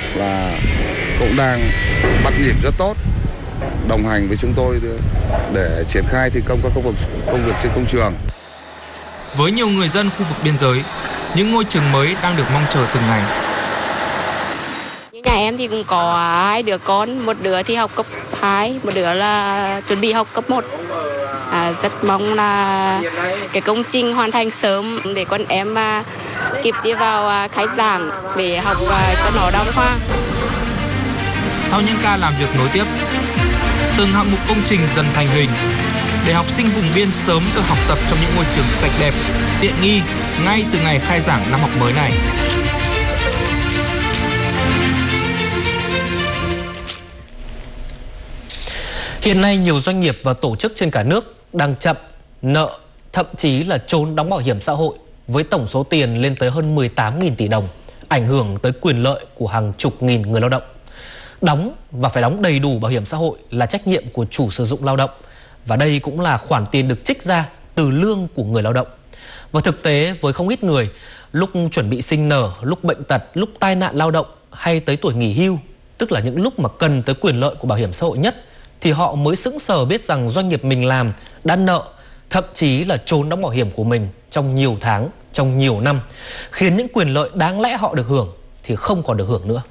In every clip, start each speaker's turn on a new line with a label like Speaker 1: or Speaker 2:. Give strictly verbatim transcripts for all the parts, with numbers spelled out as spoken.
Speaker 1: là cũng đang bắt nhịp rất tốt, đồng hành với chúng tôi để triển khai thi công các công việc, công việc trên công trường.
Speaker 2: Với nhiều người dân khu vực biên giới, những ngôi trường mới đang được mong chờ từng ngày.
Speaker 3: Nhà em thì cũng có hai đứa con, một đứa thì học cấp hai, một đứa là chuẩn bị học cấp một. À, rất mong là cái công trình hoàn thành sớm để con em à, kịp đi vào à, khai giảng để học à, cho nó đàng hoàng.
Speaker 2: Sau những ca làm việc nối tiếp, từng hạng mục công trình dần thành hình để học sinh vùng biên sớm được học tập trong những ngôi trường sạch đẹp, tiện nghi ngay từ ngày khai giảng năm học mới này.
Speaker 4: Hiện nay nhiều doanh nghiệp và tổ chức trên cả nước đang chậm, nợ, thậm chí là trốn đóng bảo hiểm xã hội với tổng số tiền lên tới hơn mười tám nghìn tỷ đồng, ảnh hưởng tới quyền lợi của hàng chục nghìn người lao động. Đóng và phải đóng đầy đủ bảo hiểm xã hội là trách nhiệm của chủ sử dụng lao động, và đây cũng là khoản tiền được trích ra từ lương của người lao động. Và thực tế với không ít người, lúc chuẩn bị sinh nở, lúc bệnh tật, lúc tai nạn lao động hay tới tuổi nghỉ hưu, tức là những lúc mà cần tới quyền lợi của bảo hiểm xã hội nhất, thì họ mới sững sờ biết rằng doanh nghiệp mình làm đã nợ, thậm chí là trốn đóng bảo hiểm của mình trong nhiều tháng, trong nhiều năm, khiến những quyền lợi đáng lẽ họ được hưởng thì không còn được hưởng nữa.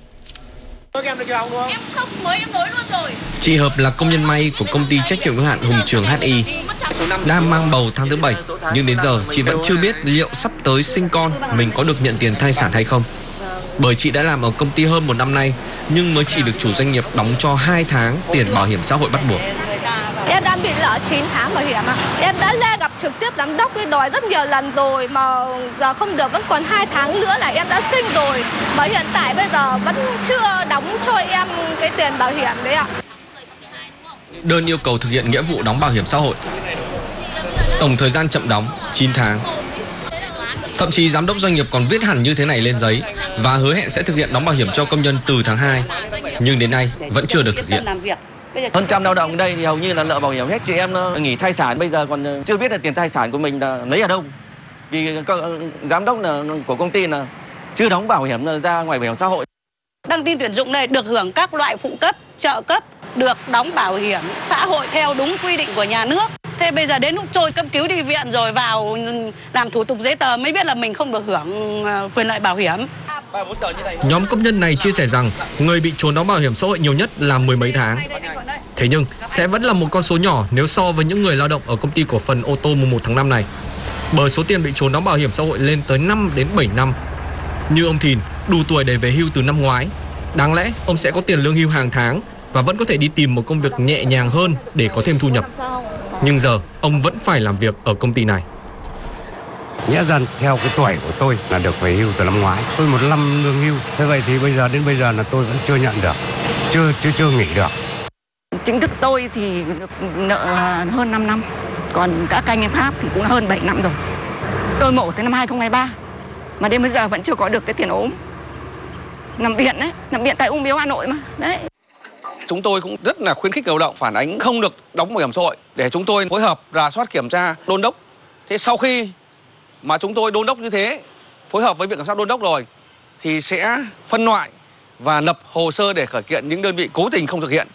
Speaker 5: Em không mới em nối luôn rồi.
Speaker 6: Chị Hợp là công nhân may của công ty trách nhiệm hữu hạn Hùng Trường hát i, đang mang bầu tháng thứ bảy, nhưng đến giờ chị vẫn chưa biết liệu sắp tới sinh con mình có được nhận tiền thai sản hay không. Bởi chị đã làm ở công ty hơn một năm nay, nhưng mới chỉ được chủ doanh nghiệp đóng cho hai tháng tiền bảo hiểm xã hội bắt buộc.
Speaker 7: Em đang bị lỡ chín tháng bảo hiểm ạ. Em đã lên gặp trực tiếp giám đốc cái đòi rất nhiều lần rồi mà giờ không được, vẫn còn hai tháng nữa là em đã sinh rồi. Mà hiện tại bây giờ vẫn chưa đóng cho em cái tiền bảo hiểm đấy ạ.
Speaker 6: Đơn yêu cầu thực hiện nghĩa vụ đóng bảo hiểm xã hội. Tổng thời gian chậm đóng chín tháng. Thậm chí giám đốc doanh nghiệp còn viết hẳn như thế này lên giấy và hứa hẹn sẽ thực hiện đóng bảo hiểm cho công nhân từ tháng hai. Nhưng đến nay vẫn chưa được thực hiện.
Speaker 8: Hơn trăm lao động ở đây thì hầu như là nợ bảo hiểm hết. Chị em nghỉ thai sản bây giờ còn chưa biết là tiền thai sản của mình là lấy ở đâu. Vì giám đốc là của công ty là chưa đóng bảo hiểm ra ngoài bảo hiểm xã hội.
Speaker 9: Đăng tin tuyển dụng này được hưởng các loại phụ cấp, trợ cấp, được đóng bảo hiểm xã hội theo đúng quy định của nhà nước. Thế bây giờ đến lúc trôi cấp cứu đi viện rồi vào làm thủ tục giấy tờ mới biết là mình không được hưởng quyền lợi bảo hiểm.
Speaker 6: Nhóm công nhân này chia sẻ rằng người bị trốn đóng bảo hiểm xã hội nhiều nhất là mười mấy tháng. Thế nhưng sẽ vẫn là một con số nhỏ nếu so với những người lao động ở công ty cổ phần ô tô mùng một tháng năm này. Bởi số tiền bị trốn đóng bảo hiểm xã hội lên tới năm đến bảy năm. Như ông Thìn, đủ tuổi để về hưu từ năm ngoái. Đáng lẽ ông sẽ có tiền lương hưu hàng tháng và vẫn có thể đi tìm một công việc nhẹ nhàng hơn để có thêm thu nhập. Nhưng giờ ông vẫn phải làm việc ở công ty này.
Speaker 10: Nghĩa rằng theo cái tuổi của tôi là được về hưu từ năm ngoái. Tôi một năm lương hưu. Thế vậy thì bây giờ đến bây giờ là tôi vẫn chưa nhận được. Chưa chưa chưa nghỉ được.
Speaker 9: Chính thức tôi thì nợ hơn năm năm. Còn các anh em khác thì cũng hơn bảy năm rồi. Tôi mổ tới năm hai không hai ba. Mà đến bây giờ vẫn chưa có được cái tiền ốm. Nằm viện đấy, nằm viện tại Ung Biếu Hà Nội mà. Đấy.
Speaker 11: Chúng tôi cũng rất là khuyến khích người lao động phản ánh không được đóng bảo hiểm xã hội để chúng tôi phối hợp rà soát kiểm tra đôn đốc. Thế sau khi mà chúng tôi đôn đốc như thế, phối hợp với Viện Kiểm sát đôn đốc rồi thì sẽ phân loại và lập hồ sơ để khởi kiện những đơn vị cố tình không thực hiện.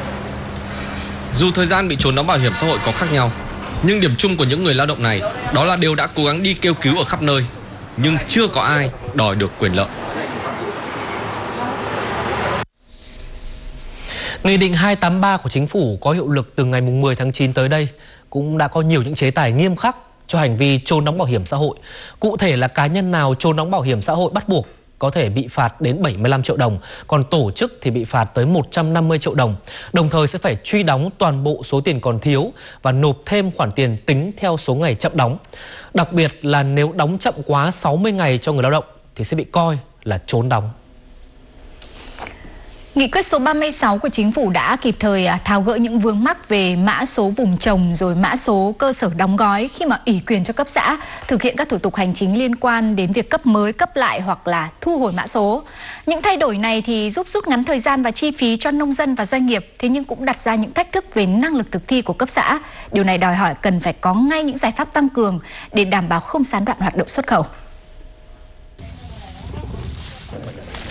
Speaker 6: Dù thời gian bị trốn đóng bảo hiểm xã hội có khác nhau, nhưng điểm chung của những người lao động này đó là đều đã cố gắng đi kêu cứu ở khắp nơi, nhưng chưa có ai đòi được quyền lợi.
Speaker 4: Nghị định hai tám ba của Chính phủ có hiệu lực từ ngày mười tháng chín tới đây cũng đã có nhiều những chế tài nghiêm khắc cho hành vi trốn đóng bảo hiểm xã hội. Cụ thể là cá nhân nào trốn đóng bảo hiểm xã hội bắt buộc có thể bị phạt đến bảy mươi lăm triệu đồng, còn tổ chức thì bị phạt tới một trăm năm mươi triệu đồng. Đồng thời sẽ phải truy đóng toàn bộ số tiền còn thiếu và nộp thêm khoản tiền tính theo số ngày chậm đóng. Đặc biệt là nếu đóng chậm quá sáu mươi ngày cho người lao động thì sẽ bị coi là trốn đóng.
Speaker 12: Nghị quyết số ba mươi sáu của Chính phủ đã kịp thời tháo gỡ những vướng mắc về mã số vùng trồng rồi mã số cơ sở đóng gói khi mà ủy quyền cho cấp xã thực hiện các thủ tục hành chính liên quan đến việc cấp mới, cấp lại hoặc là thu hồi mã số. Những thay đổi này thì giúp rút ngắn thời gian và chi phí cho nông dân và doanh nghiệp, thế nhưng cũng đặt ra những thách thức về năng lực thực thi của cấp xã. Điều này đòi hỏi cần phải có ngay những giải pháp tăng cường để đảm bảo không gián đoạn hoạt động xuất khẩu.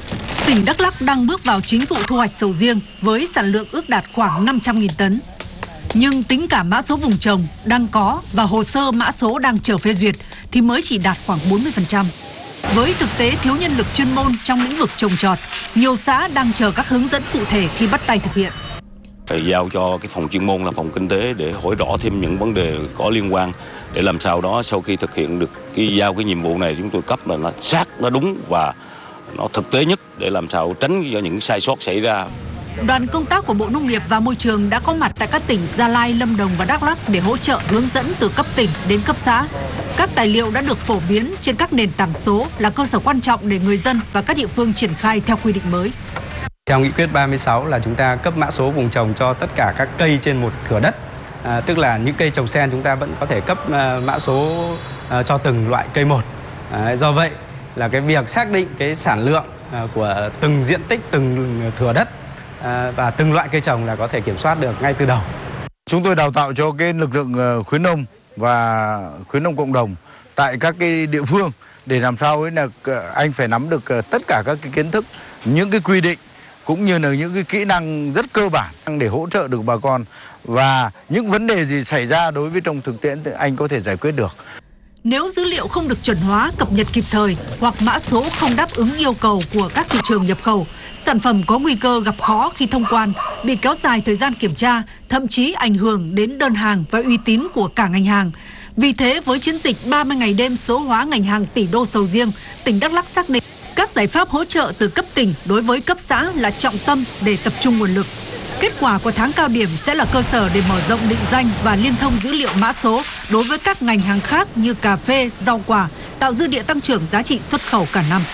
Speaker 13: Tỉnh Đắk Lắk đang bước vào chính vụ thu hoạch sầu riêng với sản lượng ước đạt khoảng năm trăm nghìn tấn. Nhưng tính cả mã số vùng trồng đang có và hồ sơ mã số đang chờ phê duyệt thì mới chỉ đạt khoảng bốn mươi phần trăm. Với thực tế thiếu nhân lực chuyên môn trong lĩnh vực trồng trọt, nhiều xã đang chờ các hướng dẫn cụ thể khi bắt tay thực hiện.
Speaker 14: Phải giao cho cái phòng chuyên môn là phòng kinh tế để hỏi rõ thêm những vấn đề có liên quan, để làm sao đó sau khi thực hiện được cái giao cái nhiệm vụ này chúng tôi cấp là nó sát, nó đúng và nó thực tế nhất để làm sao tránh cho những sai sót xảy ra.
Speaker 13: Đoàn công tác của Bộ Nông nghiệp và Môi trường đã có mặt tại các tỉnh Gia Lai, Lâm Đồng và Đắk Lắk để hỗ trợ hướng dẫn từ cấp tỉnh đến cấp xã. Các tài liệu đã được phổ biến trên các nền tảng số là cơ sở quan trọng để người dân và các địa phương triển khai theo quy định mới.
Speaker 15: Theo nghị quyết ba mươi sáu là chúng ta cấp mã số vùng trồng cho tất cả các cây trên một thửa đất. À, tức là những cây trồng sen chúng ta vẫn có thể cấp uh, mã số uh, cho từng loại cây một. À, do vậy là cái việc xác định cái sản lượng uh, của từng diện tích, từng thửa đất uh, và từng loại cây trồng là có thể kiểm soát được ngay từ đầu.
Speaker 1: Chúng tôi đào tạo cho cái lực lượng khuyến nông và khuyến nông cộng đồng tại các cái địa phương để làm sao ấy là anh phải nắm được tất cả các cái kiến thức, những cái quy định cũng như là những cái kỹ năng rất cơ bản để hỗ trợ được bà con, và những vấn đề gì xảy ra đối với trong thực tiễn thì anh có thể giải quyết được.
Speaker 13: Nếu dữ liệu không được chuẩn hóa, cập nhật kịp thời hoặc mã số không đáp ứng yêu cầu của các thị trường nhập khẩu, sản phẩm có nguy cơ gặp khó khi thông quan, bị kéo dài thời gian kiểm tra, thậm chí ảnh hưởng đến đơn hàng và uy tín của cả ngành hàng. Vì thế, với chiến dịch ba mươi ngày đêm số hóa ngành hàng tỷ đô sầu riêng, tỉnh Đắk Lắk xác định các giải pháp hỗ trợ từ cấp tỉnh đối với cấp xã là trọng tâm để tập trung nguồn lực. Kết quả của tháng cao điểm sẽ là cơ sở để mở rộng định danh và liên thông dữ liệu mã số đối với các ngành hàng khác như cà phê, rau quả, tạo dư địa tăng trưởng giá trị xuất khẩu cả năm.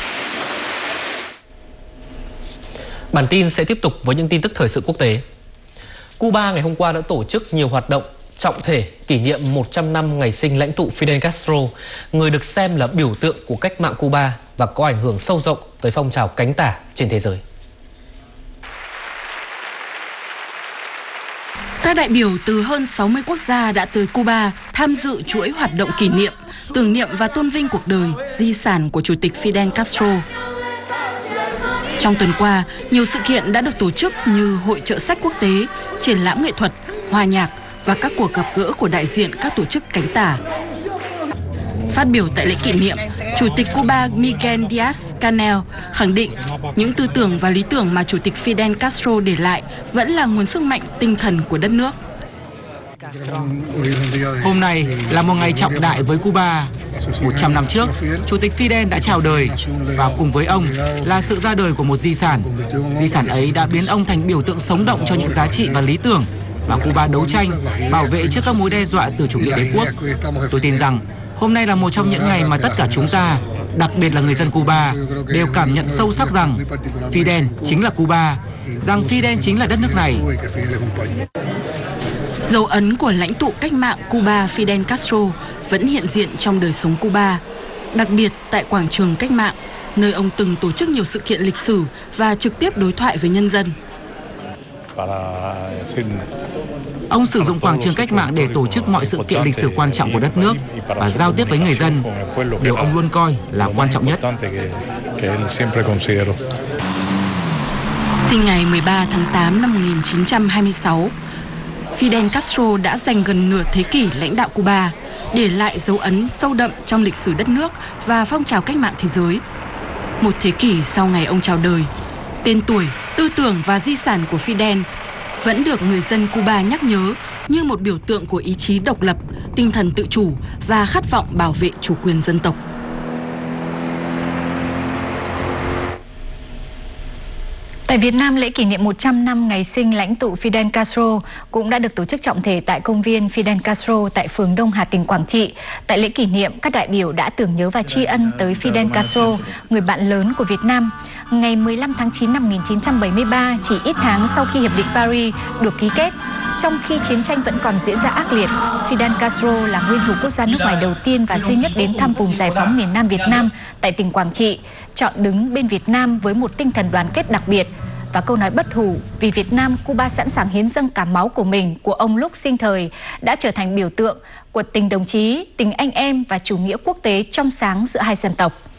Speaker 4: Bản tin sẽ tiếp tục với những tin tức thời sự quốc tế. Cuba ngày hôm qua đã tổ chức nhiều hoạt động trọng thể kỷ niệm một trăm năm ngày sinh lãnh tụ Fidel Castro, người được xem là biểu tượng của cách mạng Cuba và có ảnh hưởng sâu rộng tới phong trào cánh tả trên thế giới.
Speaker 16: Các đại biểu từ hơn sáu mươi quốc gia đã tới Cuba tham dự chuỗi hoạt động kỷ niệm, tưởng niệm và tôn vinh cuộc đời, di sản của Chủ tịch Fidel Castro. Trong tuần qua, nhiều sự kiện đã được tổ chức như hội chợ sách quốc tế, triển lãm nghệ thuật, hòa nhạc và các cuộc gặp gỡ của đại diện các tổ chức cánh tả. Phát biểu tại lễ kỷ niệm, Chủ tịch Cuba Miguel Díaz-Canel khẳng định những tư tưởng và lý tưởng mà Chủ tịch Fidel Castro để lại vẫn là nguồn sức mạnh tinh thần của đất nước.
Speaker 2: Hôm nay là một ngày trọng đại với Cuba. một trăm năm trước, Chủ tịch Fidel đã chào đời và cùng với ông là sự ra đời của một di sản. Di sản ấy đã biến ông thành biểu tượng sống động cho những giá trị và lý tưởng mà Cuba đấu tranh, bảo vệ trước các mối đe dọa từ chủ nghĩa đế quốc. Tôi tin rằng hôm nay là một trong những ngày mà tất cả chúng ta, đặc biệt là người dân Cuba, đều cảm nhận sâu sắc rằng Fidel chính là Cuba, rằng Fidel chính là đất nước này.
Speaker 16: Dấu ấn của lãnh tụ cách mạng Cuba Fidel Castro vẫn hiện diện trong đời sống Cuba, đặc biệt tại quảng trường cách mạng, nơi ông từng tổ chức nhiều sự kiện lịch sử và trực tiếp đối thoại với nhân dân.
Speaker 2: Ông sử dụng quảng trường cách mạng để tổ chức mọi sự kiện lịch sử quan trọng của đất nước và giao tiếp với người dân, điều ông luôn coi là quan trọng nhất.
Speaker 16: Sinh ngày mười ba tháng tám năm một nghìn chín trăm hai mươi sáu, Fidel Castro đã dành gần nửa thế kỷ lãnh đạo Cuba, để lại dấu ấn sâu đậm trong lịch sử đất nước và phong trào cách mạng thế giới. Một thế kỷ sau ngày ông chào đời, tên tuổi, tư tưởng và di sản của Fidel vẫn được người dân Cuba nhắc nhớ như một biểu tượng của ý chí độc lập, tinh thần tự chủ và khát vọng bảo vệ chủ quyền dân tộc.
Speaker 12: Tại Việt Nam, lễ kỷ niệm một trăm năm ngày sinh lãnh tụ Fidel Castro cũng đã được tổ chức trọng thể tại công viên Fidel Castro tại phường Đông Hà, tỉnh Quảng Trị. Tại lễ kỷ niệm, các đại biểu đã tưởng nhớ và tri ân tới Fidel Castro, người bạn lớn của Việt Nam. Ngày mười lăm tháng chín năm một nghìn chín trăm bảy mươi ba, chỉ ít tháng sau khi Hiệp định Paris được ký kết, trong khi chiến tranh vẫn còn diễn ra ác liệt, Fidel Castro là nguyên thủ quốc gia nước ngoài đầu tiên và duy nhất đến thăm vùng giải phóng miền Nam Việt Nam tại tỉnh Quảng Trị, chọn đứng bên Việt Nam với một tinh thần đoàn kết đặc biệt. Và câu nói bất hủ vì Việt Nam, Cuba sẵn sàng hiến dâng cả máu của mình của ông lúc sinh thời đã trở thành biểu tượng của tình đồng chí, tình anh em và chủ nghĩa quốc tế trong sáng giữa hai dân tộc.